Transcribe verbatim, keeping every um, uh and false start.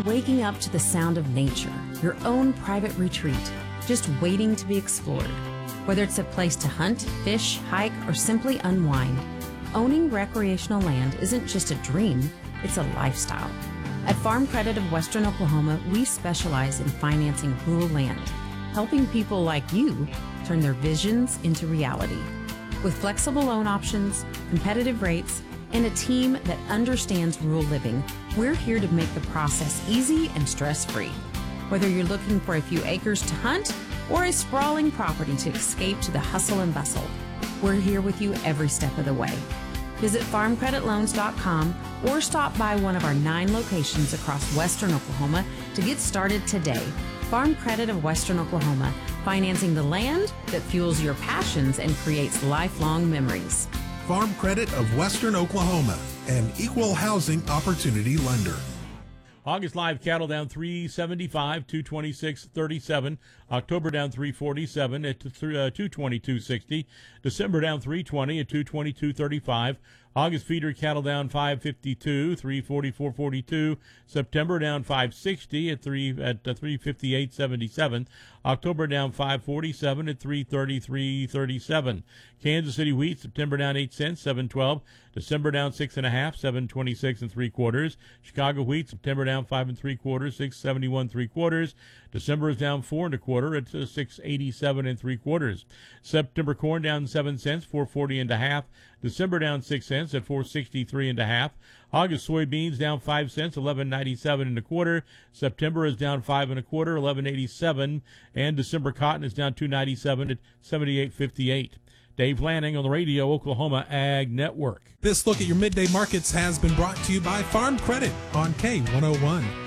waking up to the sound of nature, your own private retreat, just waiting to be explored. Whether it's a place to hunt, fish, hike, or simply unwind, owning recreational land isn't just a dream, it's a lifestyle. At Farm Credit of Western Oklahoma, we specialize in financing rural land, helping people like you turn their visions into reality. With flexible loan options, competitive rates, and a team that understands rural living, we're here to make the process easy and stress-free. Whether you're looking for a few acres to hunt or a sprawling property to escape to the hustle and bustle, we're here with you every step of the way. Visit farm credit loans dot com or stop by one of our nine locations across Western Oklahoma to get started today. Farm Credit of Western Oklahoma, financing the land that fuels your passions and creates lifelong memories. Farm Credit of Western Oklahoma, an equal housing opportunity lender. August live cattle down three seventy-five, two twenty-six thirty-seven. October down three forty-seven at two twenty-two sixty. December down three twenty at two twenty-two thirty-five. August feeder cattle down five fifty-two, three forty-four forty-two. September down five sixty at three at uh, three fifty-eight seventy-seven. October down five forty-seven at three thirty-three thirty-seven. Kansas City wheat September down eight cents, seven twelve. December down six and a half, seven twenty-six and three quarters. Chicago wheat September down five and three quarters, six seventy-one three quarters. December is down four and a quarter at uh, six eighty-seven and three quarters. September corn down seven cents, four forty and a half. December down six cents at four sixty-three and a half. August soybeans down five cents, eleven ninety-seven and a quarter. September is down five and a quarter, eleven eighty-seven, and December cotton is down two ninety-seven at seventy-eight fifty-eight. Dave Lanning on the Radio Oklahoma Ag Network. This look at your midday markets has been brought to you by Farm Credit on K one oh one.